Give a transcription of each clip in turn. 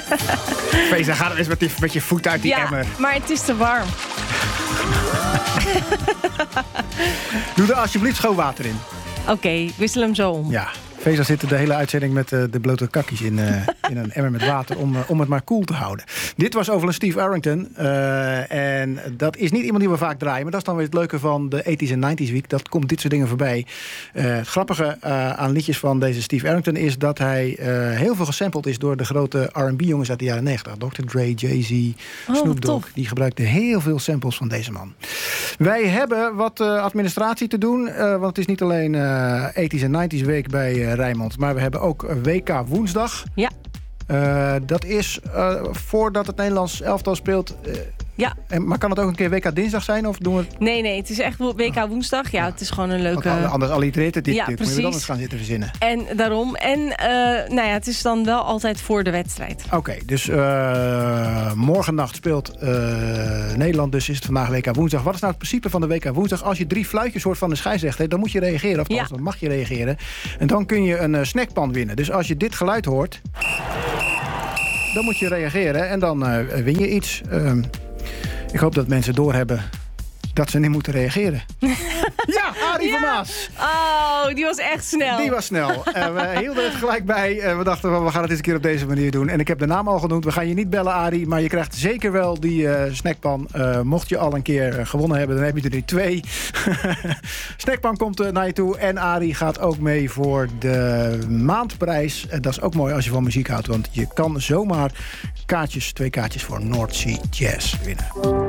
Feza, ga dan eens met je voet uit die emmer. Maar het is te warm. Doe er alsjeblieft schoon water in. Oké, wissel hem zo om. Ja, Feza zit de hele uitzending met de blote kakkies in een emmer met water om het maar koel te houden. Dit was overigens Steve Arrington. En dat is niet iemand die we vaak draaien. Maar dat is dan weer het leuke van de 80s en 90s week. Dat komt dit soort dingen voorbij. Het grappige aan liedjes van deze Steve Arrington is dat hij heel veel gesampled is door de grote R&B jongens uit de jaren 90. Dr. Dre, Jay-Z, Snoop Dogg. Die gebruikten heel veel samples van deze man. Wij hebben wat administratie te doen. Want het is niet alleen 80s en 90s week bij Rijnmond. Maar we hebben ook WK woensdag. Ja. Dat is voordat het Nederlands elftal speelt. Ja. Maar kan het ook een keer WK dinsdag zijn? Of doen we het... Nee, het is echt WK woensdag. Ja, het is gewoon een leuke... Anders allitereert het dit. Ja, Moet je dan eens gaan zitten verzinnen. En daarom. En het is dan wel altijd voor de wedstrijd. Oké, dus morgennacht speelt Nederland. Dus is het vandaag WK woensdag. Wat is nou het principe van de WK woensdag? Als je 3 fluitjes hoort van de scheidsrechter, dan moet je reageren. Of dan mag je reageren. En dan kun je een snackpan winnen. Dus als je dit geluid hoort, dan moet je reageren. En dan win je iets. Ik hoop dat mensen doorhebben dat ze niet moeten reageren. Ja, Arie van Maas. Oh, die was echt snel. Die was snel. We hielden het gelijk bij. We dachten, we gaan het eens een keer op deze manier doen. En ik heb de naam al genoemd. We gaan je niet bellen, Arie. Maar je krijgt zeker wel die snackpan. Mocht je al een keer gewonnen hebben, dan heb je er nu 2. Snackpan komt naar je toe. En Arie gaat ook mee voor de maandprijs. En dat is ook mooi als je van muziek houdt. Want je kan zomaar 2 kaartjes voor North Sea Jazz winnen.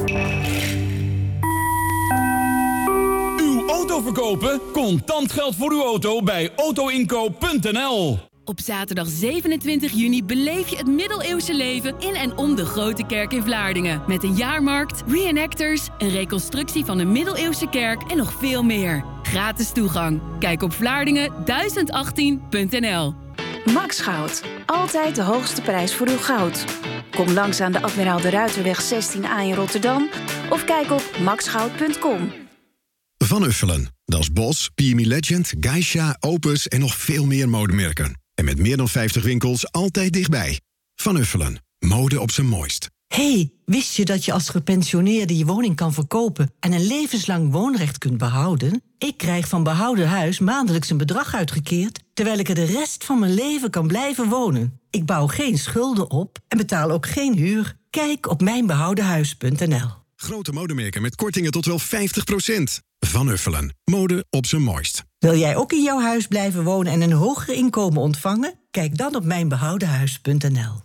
Auto verkopen? Contant geld voor uw auto bij autoinkoop.nl. Op zaterdag 27 juni beleef je het middeleeuwse leven in en om de Grote Kerk in Vlaardingen. Met een jaarmarkt, reenactors, een reconstructie van een middeleeuwse kerk en nog veel meer. Gratis toegang. Kijk op Vlaardingen1018.nl. Max Goud. Altijd de hoogste prijs voor uw goud. Kom langs aan de Admiraal de Ruiterweg 16A in Rotterdam of kijk op maxgoud.com. Van Uffelen. Dat is Bos, PME Legend, Geisha, Opus en nog veel meer modemerken. En met meer dan 50 winkels altijd dichtbij. Van Uffelen. Mode op zijn mooist. Hey, wist je dat je als gepensioneerde je woning kan verkopen en een levenslang woonrecht kunt behouden? Ik krijg van Behouden Huis maandelijks een bedrag uitgekeerd, terwijl ik er de rest van mijn leven kan blijven wonen. Ik bouw geen schulden op en betaal ook geen huur. Kijk op mijnbehoudenhuis.nl. Grote modemerken met kortingen tot wel 50%. Van Uffelen. Mode op zijn mooist. Wil jij ook in jouw huis blijven wonen en een hoger inkomen ontvangen? Kijk dan op mijnbehoudenhuis.nl.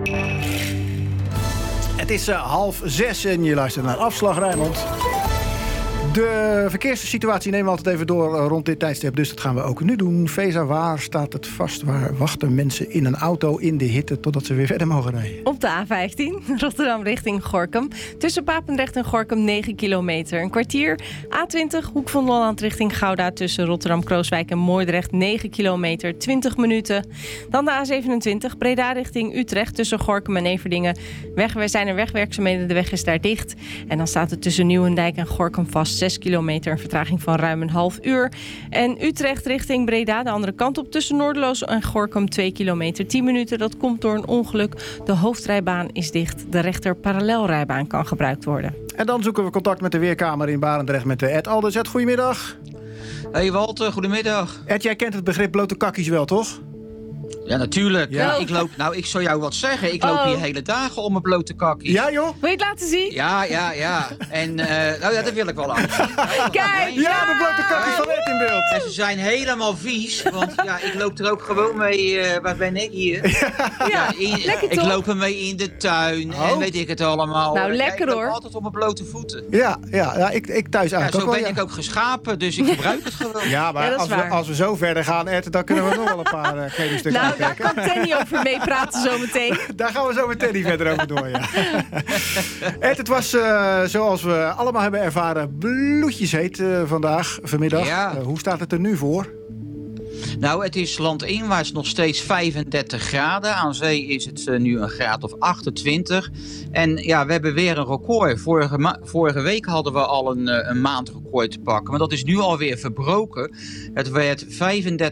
Het is 5:30 en je luistert naar Afslag Rijnmond. De verkeerssituatie nemen we altijd even door rond dit tijdstip. Dus dat gaan we ook nu doen. Feza, waar staat het vast? Waar wachten mensen in een auto in de hitte totdat ze weer verder mogen rijden? Op de A15, Rotterdam richting Gorinchem. Tussen Papendrecht en Gorinchem 9 kilometer. Een kwartier. A20, Hoek van Holland richting Gouda. Tussen Rotterdam-Krooswijk en Moordrecht 9 kilometer, 20 minuten. Dan de A27, Breda richting Utrecht. Tussen Gorinchem en Everdingen. We zijn er wegwerkzaamheden, de weg is daar dicht. En dan staat het tussen Nieuwendijk en Gorinchem vast 6 kilometer, een vertraging van ruim een half uur. En Utrecht richting Breda, de andere kant op, tussen Noorderloos en Gorinchem 2 kilometer, 10 minuten. Dat komt door een ongeluk. De hoofdrijbaan is dicht. De rechter parallelrijbaan kan gebruikt worden. En dan zoeken we contact met de Weerkamer in Barendrecht met Ed Alders. Ed, goedemiddag. Hey Walter, goedemiddag. Ed, jij kent het begrip blote kakkies wel, toch? Ja, natuurlijk. Ja. Ik zou jou wat zeggen. Ik loop hier hele dagen om mijn blote kakkies. Ja, joh? Wil je het laten zien? Ja. En dat wil ik wel laten zien. Kijk! Ja, de blote kakkies van Ed in beeld. En ze zijn helemaal vies, want ik loop er ook gewoon mee. Waar ben ik hier? Lekker ik toch? loop ermee in de tuin en weet ik het allemaal. Nou, lekker ik loop hoor. altijd op mijn blote voeten. Ja, ik thuis eigenlijk Zo ook wel. ben ik ook geschapen, dus ik gebruik het gewoon. Ja, maar Ja, dat is waar. als we zo verder gaan, Ed, dan kunnen we nog wel een paar kledingstukken Nou, daar aantrekken. kan Tenny over meepraten zometeen. Daar gaan we zo meteen niet verder over door, ja. Ed, het was zoals we allemaal hebben ervaren bloedjesheet vanmiddag. Ja. Hoe staat het er nu voor? Nou, het is landinwaarts nog steeds 35 graden. Aan zee is het nu een graad of 28. En ja, we hebben weer een record. Vorige week hadden we al een maandrecord te pakken. Maar dat is nu alweer verbroken. Het werd 35,3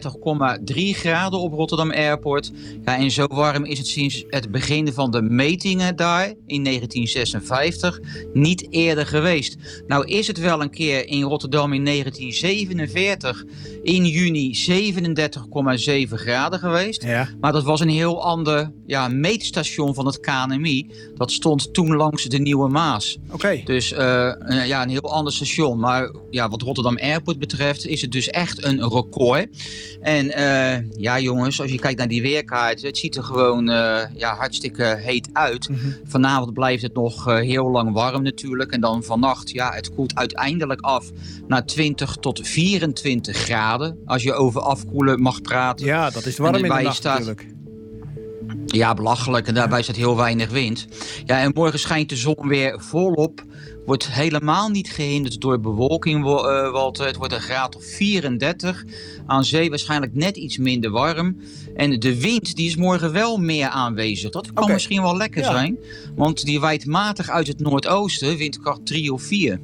graden op Rotterdam Airport. Ja, en zo warm is het sinds het begin van de metingen daar in 1956 niet eerder geweest. Nou is het wel een keer in Rotterdam in 1947 in juni 37,7 graden geweest. Ja. Maar dat was een heel ander meetstation van het KNMI. Dat stond toen langs de Nieuwe Maas. Okay. Dus een heel ander station. Maar ja, wat Rotterdam Airport betreft is het dus echt een record. En jongens, als je kijkt naar die weerkaart, het ziet er gewoon hartstikke heet uit. Mm-hmm. Vanavond blijft het nog heel lang warm natuurlijk. En dan vannacht, het koelt uiteindelijk af naar 20 tot 24 graden. Als je over afkoelen mag praten. Ja, dat is warm in de nacht natuurlijk. Ja, belachelijk. En daarbij staat heel weinig wind. Ja, en morgen schijnt de zon weer volop. Wordt helemaal niet gehinderd door bewolking, Walter. Het wordt een graad of 34. Aan zee waarschijnlijk net iets minder warm. En de wind die is morgen wel meer aanwezig. Dat kan misschien wel lekker zijn. Want die waait matig uit het noordoosten. Windkracht 3 of 4.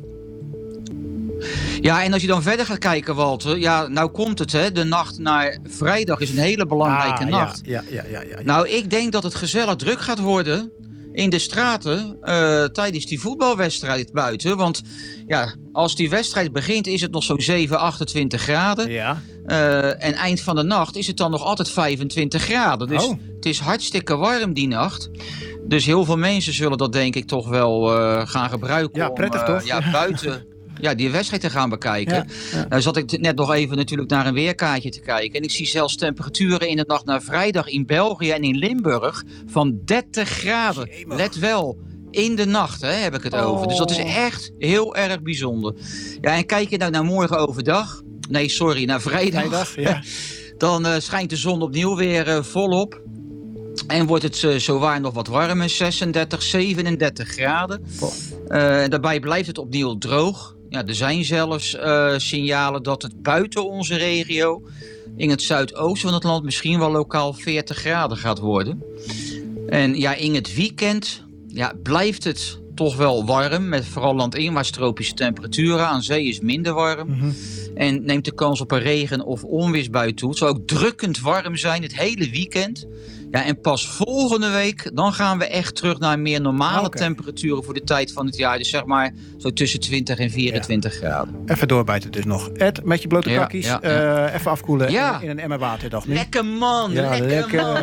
Ja, en als je dan verder gaat kijken, Walter. Ja, nou komt het, hè. De nacht naar vrijdag is een hele belangrijke nacht. Ja. Nou, ik denk dat het gezellig druk gaat worden in de straten tijdens die voetbalwedstrijd buiten. Want ja, als die wedstrijd begint is het nog zo'n 28 graden. Ja. En eind van de nacht is het dan nog altijd 25 graden. Dus het is hartstikke warm die nacht. Dus heel veel mensen zullen dat denk ik toch wel gaan gebruiken. Ja, prettig toch? Ja, buiten die wedstrijd te gaan bekijken. Ja. Nou zat ik net nog even natuurlijk naar een weerkaartje te kijken. En ik zie zelfs temperaturen in de nacht naar vrijdag in België en in Limburg van 30 graden. Let wel, in de nacht heb ik het over. Dus dat is echt heel erg bijzonder. Ja, en kijk je nou naar morgen overdag. Nee, sorry, naar vrijdag. Ja. Dan schijnt de zon opnieuw weer volop. En wordt het zowaar nog wat warmer, 36, 37 graden. Daarbij blijft het opnieuw droog. Ja, er zijn zelfs signalen dat het buiten onze regio, in het zuidoosten van het land, misschien wel lokaal 40 graden gaat worden. En ja, in het weekend blijft het toch wel warm, met vooral landinwaarts tropische temperaturen. Aan zee is minder warm. Mm-hmm. En neemt de kans op een regen- of onweersbui toe. Het zal ook drukkend warm zijn het hele weekend. Ja, en pas volgende week, dan gaan we echt terug naar meer normale temperaturen voor de tijd van het jaar. Dus zeg maar zo tussen 20 en 24 graden. Even doorbijten dus nog. Ed, met je blote kakkies. Even afkoelen in een emmer water. Dacht lekker man, lekker man.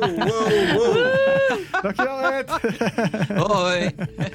Wow. Dankjewel Ed. Hoi.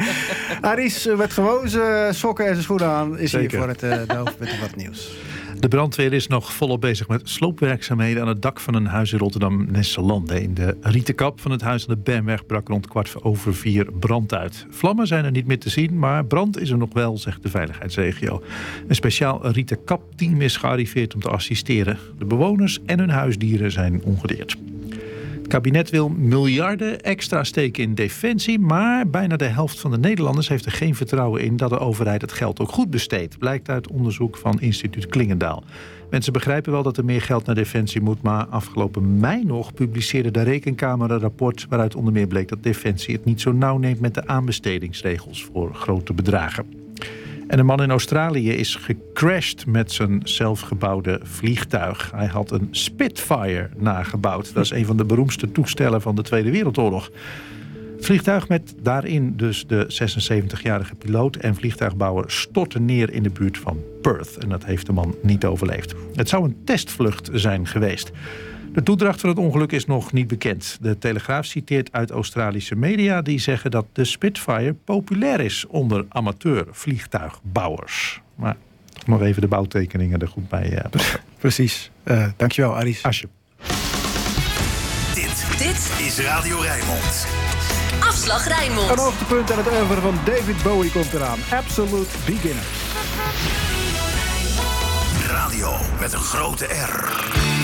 Aries met gewoon zijn sokken en zijn schoenen aan is hier voor het hoofdpunt wat nieuws. De brandweer is nog volop bezig met sloopwerkzaamheden aan het dak van een huis in Rotterdam-Nesselande. In de rietenkap van het huis aan de Bernweg brak rond 4:15 brand uit. Vlammen zijn er niet meer te zien, maar brand is er nog wel, zegt de veiligheidsregio. Een speciaal rietenkapteam is gearriveerd om te assisteren. De bewoners en hun huisdieren zijn ongedeerd. Het kabinet wil miljarden extra steken in defensie, maar bijna de helft van de Nederlanders heeft er geen vertrouwen in dat de overheid het geld ook goed besteedt, blijkt uit onderzoek van instituut Klingendaal. Mensen begrijpen wel dat er meer geld naar defensie moet, maar afgelopen mei nog publiceerde de Rekenkamer een rapport waaruit onder meer bleek dat defensie het niet zo nauw neemt met de aanbestedingsregels voor grote bedragen. En een man in Australië is gecrashed met zijn zelfgebouwde vliegtuig. Hij had een Spitfire nagebouwd. Dat is een van de beroemdste toestellen van de Tweede Wereldoorlog. Het vliegtuig met daarin dus de 76-jarige piloot en vliegtuigbouwer stortte neer in de buurt van Perth. En dat heeft de man niet overleefd. Het zou een testvlucht zijn geweest. De toedracht van het ongeluk is nog niet bekend. De Telegraaf citeert uit Australische media die zeggen dat de Spitfire populair is onder amateur-vliegtuigbouwers. Maar nog even de bouwtekeningen er goed bij pakken. Precies. Dankjewel, Aris. Asje. Dit is Radio Rijnmond. Afslag Rijnmond. Een hoogtepunt aan het oeuvre van David Bowie komt eraan. Absolute Beginner. Radio met een grote R.